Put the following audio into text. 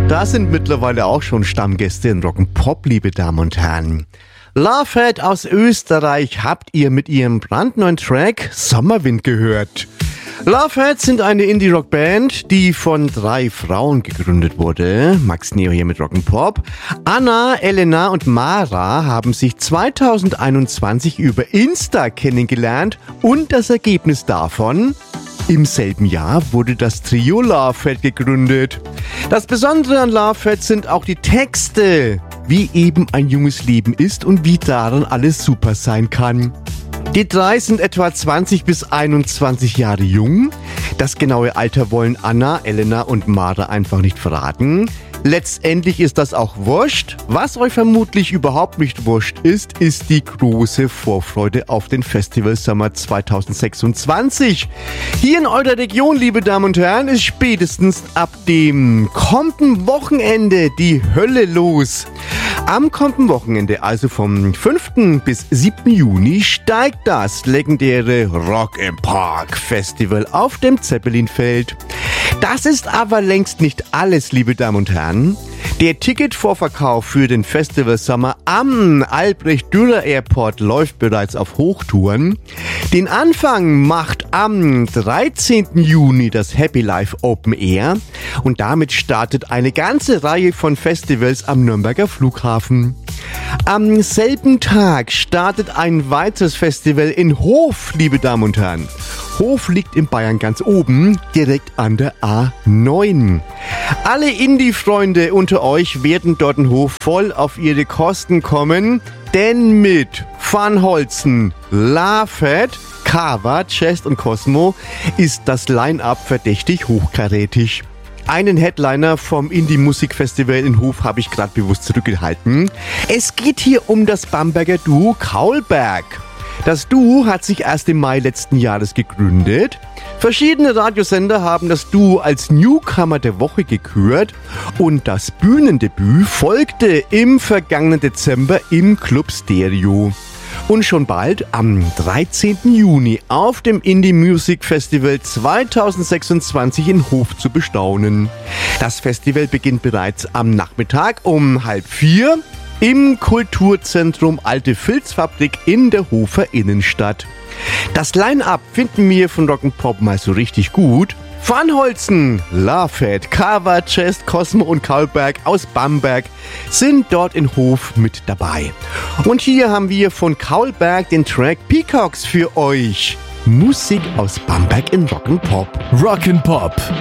Da sind mittlerweile auch schon Stammgäste in Rock'n'Pop, liebe Damen und Herren. Lovehead aus Österreich habt ihr mit ihrem brandneuen Track Sommerwind gehört. Lovehead sind eine Indie-Rock-Band, die von 3 Frauen gegründet wurde. Max Neo hier mit Rock'n'Pop. Anna, Elena und Mara haben sich 2021 über Insta kennengelernt und das Ergebnis davon: im selben Jahr wurde das Trio Lovehead gegründet. Das Besondere an Lovehead sind auch die Texte, wie eben ein junges Leben ist und wie daran alles super sein kann. Die 3 sind etwa 20 bis 21 Jahre jung. Das genaue Alter wollen Anna, Elena und Mara einfach nicht verraten. Letztendlich ist das auch wurscht. Was euch vermutlich überhaupt nicht wurscht ist die große Vorfreude auf den Festival Sommer 2026. Hier in eurer Region, liebe Damen und Herren, ist spätestens ab dem kommenden Wochenende die Hölle los. Am kommenden Wochenende, also vom 5. bis 7. Juni, steigt das legendäre Rock im Park Festival auf dem Zeppelinfeld. Das ist aber längst nicht alles, liebe Damen und Herren. Der Ticketvorverkauf für den Festival Sommer am Albrecht-Dürer Airport läuft bereits auf Hochtouren. Den Anfang macht am 13. Juni das Happy Life Open Air und damit startet eine ganze Reihe von Festivals am Nürnberger Flughafen. Am selben Tag startet ein weiteres Festival in Hof, liebe Damen und Herren. Hof liegt in Bayern ganz oben, direkt an der A9. Alle Indie-Freunde unter euch werden dort in Hof voll auf ihre Kosten kommen, denn mit Van Holzen, Lovehead, Kava, Chest und Cosmo ist das Line-Up verdächtig hochkarätig. Einen Headliner vom Indie-Musikfestival in Hof habe ich gerade bewusst zurückgehalten. Es geht hier um das Bamberger Duo Kaulberg. Das Duo hat sich erst im Mai letzten Jahres gegründet. Verschiedene Radiosender haben das Duo als Newcomer der Woche gekürt und das Bühnendebüt folgte im vergangenen Dezember im Club Stereo. Und schon bald, am 13. Juni, auf dem Indie Music Festival 2026 in Hof zu bestaunen. Das Festival beginnt bereits am Nachmittag um 3:30 im Kulturzentrum Alte Filzfabrik in der Hofer Innenstadt. Das Line-Up finden wir von Rock'n'Pop mal so richtig gut. Van Holzen, Lovehead, Kava, Chest, Cosmo und Kaulberg aus Bamberg sind dort in Hof mit dabei. Und hier haben wir von Kaulberg den Track Peacocks für euch. Musik aus Bamberg in Rock'n'Pop. Rock'n'Pop.